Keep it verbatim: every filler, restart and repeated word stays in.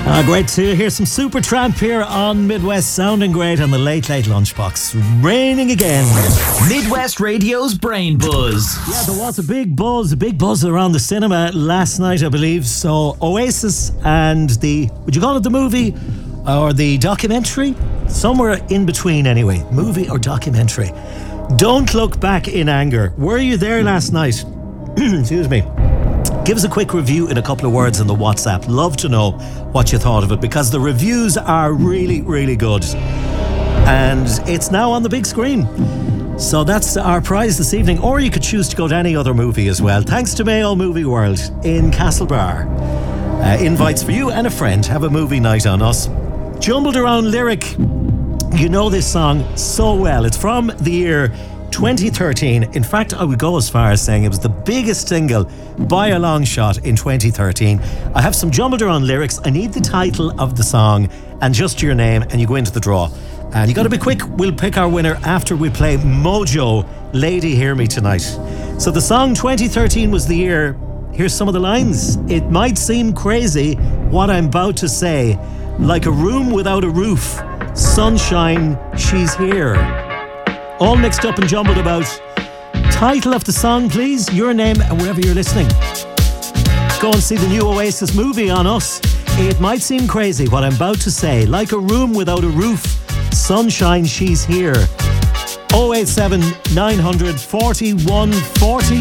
Uh, great to hear some Supertramp here on Midwest, sounding great on the Late Late Lunchbox. Raining again. Midwest Radio's Brain Buzz. Yeah, there was a big buzz, a big buzz around the cinema last night, I believe. So Oasis and the, would you call it the movie or the documentary? Somewhere in between anyway, movie or documentary. Don't Look Back in Anger. Were you there last night? Excuse me. Give us a quick review in a couple of words on the WhatsApp. Love to know what you thought of it, because the reviews are really, really good. And it's now on the big screen. So that's our prize this evening. Or you could choose to go to any other movie as well. Thanks to Mayo Movie World in Castlebar. Uh, invites for you and a friend. Have a movie night on us. Jumbled around lyric. You know this song so well. It's from the year twenty thirteen. In fact, I would go as far as saying it was the biggest single by a long shot in twenty thirteen. I have some jumbled around lyrics. I need the title of the song and just your name, and you go into the draw. And you got to be quick. We'll pick our winner after we play Mojo, Lady Hear Me Tonight. So the song twenty thirteen was the year. Here's some of the lines. It might seem crazy what I'm about to say. Like a room without a roof. Sunshine, she's here. All mixed up and jumbled about. Title of the song, please, your name, and wherever you're listening. Go and see the new Oasis movie on us. It might seem crazy what I'm about to say. Like a room without a roof. Sunshine, she's here. oh eight seven nine hundred forty-one forty.